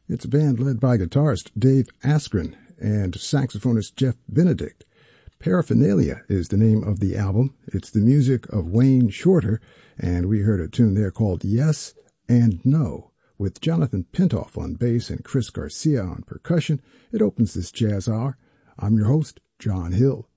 It's a band led by guitarist Dave Askren and saxophonist Jeff Benedict. Paraphernalia is the name of the album. It's the music of Wayne Shorter, and we heard a tune there called Yes and No, with Jonathan Pintoff on bass and Chris Garcia on percussion. It opens this jazz hour. I'm your host, John Hill.